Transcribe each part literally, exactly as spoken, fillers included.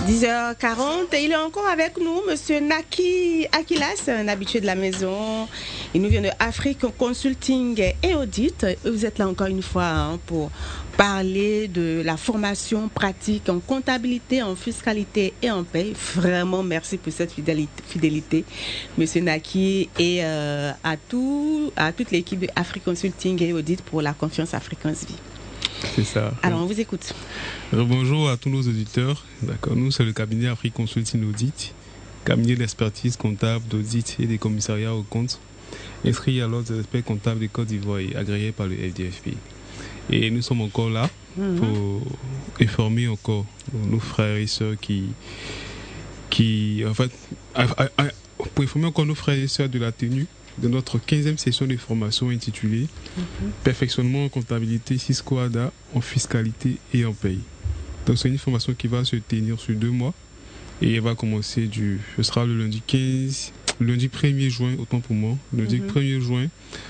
dix heures quarante et il est encore avec nous, Monsieur Naki Akilas, un habitué de la maison. Il nous vient de Afrique Consulting et Audit. Vous êtes là encore une fois hein, pour parler de la formation pratique en comptabilité, en fiscalité et en paie. Vraiment, merci pour cette fidélité, fidélité Monsieur Naki, et euh, à, tout, à toute l'équipe de Afrique Consulting et Audit pour la confiance Africains Vie. C'est ça. Alors, on vous écoute. Alors, bonjour à tous nos auditeurs. D'accord. Nous, c'est le cabinet Afrique Consulting Audit, cabinet d'expertise comptable, d'audit et des commissariats aux comptes, inscrit à l'ordre des experts comptables de Côte d'Ivoire et agréé par le F D F P. Et nous sommes encore là mm-hmm. pour informer encore nos frères et sœurs qui, qui en fait, pour informer encore nos frères et sœurs de la tenue de notre quinzième session de formation intitulée mm-hmm. Perfectionnement en comptabilité Cisco A D A en fiscalité et en paye. Donc c'est une formation qui va se tenir sur deux mois et elle va commencer du, ce sera le lundi quinze, lundi premier juin, autant pour moi, lundi mm-hmm. premier juin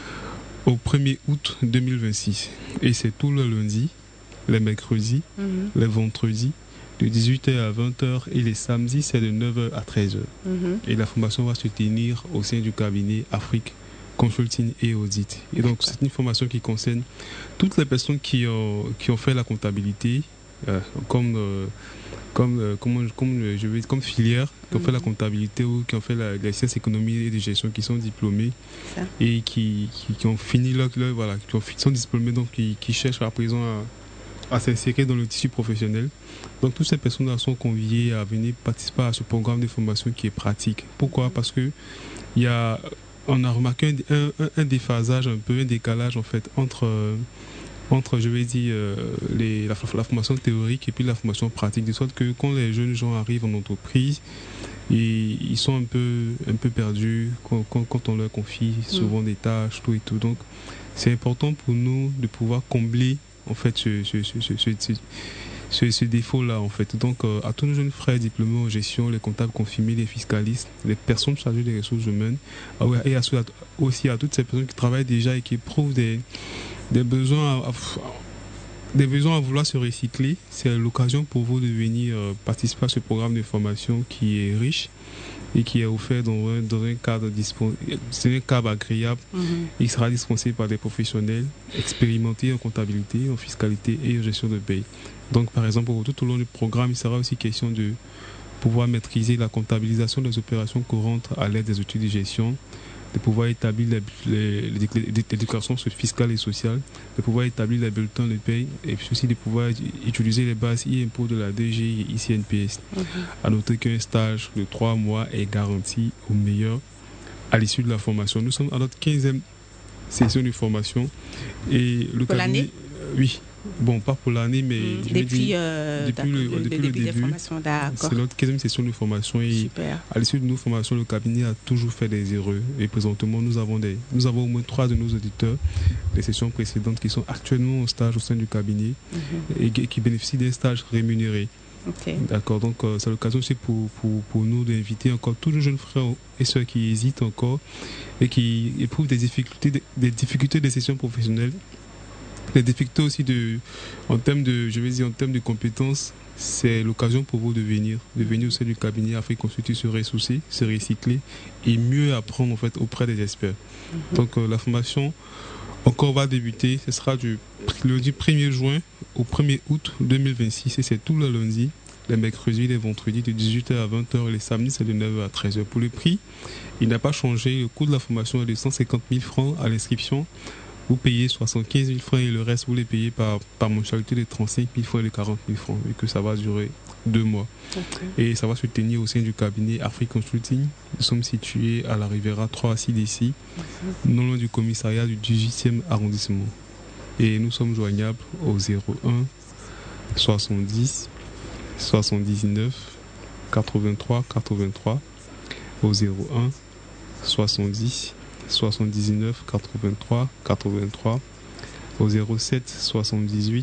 au premier août deux mille vingt-six. Et c'est tout le lundi, les mercredis, mm-hmm. les vendredis, de dix-huit heures à vingt heures et les samedis, c'est de neuf heures à treize heures. Mm-hmm. Et la formation va se tenir au sein du cabinet Afrique Consulting et Audit. Et donc, c'est une formation qui concerne toutes les personnes qui ont, qui ont fait la comptabilité, euh, comme, euh, comme, euh, comme, comme, je vais, comme filière, qui ont mm-hmm. fait la comptabilité ou qui ont fait la, les sciences économiques et de gestion, qui sont diplômés ça. et qui, qui, qui ont fini leur, leur voilà, qui, ont, qui sont diplômés, donc qui, qui cherchent à présent à à s'insérer dans le tissu professionnel. Donc toutes ces personnes-là sont conviées à venir participer à ce programme de formation qui est pratique. Pourquoi ? Parce que il y a, on a remarqué un, un, un déphasage, un peu un décalage en fait entre, entre je vais dire, les, la, la formation théorique et puis la formation pratique, de sorte que quand les jeunes gens arrivent en entreprise, et ils sont un peu, un peu perdus quand, quand, quand on leur confie souvent mmh. des tâches, tout et tout. Donc c'est important pour nous de pouvoir combler en fait ce, ce, ce, ce, ce, ce, ce défaut-là en fait. Donc euh, à tous nos jeunes frères diplômés en gestion, les comptables confirmés, les fiscalistes, les personnes chargées des ressources humaines, et à, aussi à toutes ces personnes qui travaillent déjà et qui éprouvent des, des besoins à, à, des besoins à vouloir se recycler, c'est l'occasion pour vous de venir euh, participer à ce programme de formation qui est riche et qui est offert dans un, dans un cadre dispon... c'est un cadre agréable. Mm-hmm. Il sera dispensé par des professionnels expérimentés en comptabilité, en fiscalité et en gestion de paie. Donc par exemple, tout au long du programme, il sera aussi question de pouvoir maîtriser la comptabilisation des opérations courantes à l'aide des outils de gestion, de pouvoir établir les, les, les, les, les déclarations fiscales et sociales, de pouvoir établir les bulletins de paie et puis aussi de pouvoir utiliser les bases I-impôts de la D G et I C N P S. Mm-hmm. À noter qu'un stage de trois mois est garanti au meilleur à l'issue de la formation. Nous sommes à notre quinzième session de formation. Et le pour l'année euh, Oui. Bon, pas pour l'année, mais mmh, je depuis, dis, euh, depuis, le, de, depuis de, le début. C'est notre quinzième session de formation. Et super. À l'issue de nos formations, le cabinet a toujours fait des erreurs. Et présentement, nous avons, des, nous avons au moins trois de nos auditeurs des sessions précédentes qui sont actuellement en stage au sein du cabinet mmh. et qui bénéficient d'un stage rémunéré. Okay. D'accord, donc euh, c'est l'occasion aussi pour, pour, pour nous d'inviter encore tous les jeunes frères et sœurs qui hésitent encore et qui éprouvent des difficultés, des, des difficultés des sessions professionnelles. Les difficultés aussi de, en termes de, je vais dire, en termes de compétences, c'est l'occasion pour vous de venir, de venir au sein du cabinet Afrique Consulting, se ressourcer, se recycler et mieux apprendre en fait auprès des experts. Mm-hmm. Donc euh, la formation encore va débuter, ce sera du lundi premier juin au premier août deux mille vingt-six et c'est tout le lundi, les mercredis, les vendredis de dix-huit heures à vingt heures et les samedis c'est de neuf heures à treize heures. Pour le prix, il n'a pas changé, le coût de la formation est de cent cinquante mille francs à l'inscription. Vous payez soixante-quinze mille francs et le reste, vous les payez par, par mensualité de trente-cinq mille francs et de quarante mille francs, et que ça va durer deux mois. Okay. Et ça va se tenir au sein du cabinet Afrique Consulting. Nous sommes situés à la Riviera trois à six d'ici, okay. non loin du commissariat du dix-huitième arrondissement. Et nous sommes joignables au zéro un soixante-dix soixante-dix-neuf quatre-vingt-trois quatre-vingt-trois, au zéro un soixante-dix soixante-dix-neuf quatre-vingt-trois quatre-vingt-trois, au zéro sept soixante-dix-huit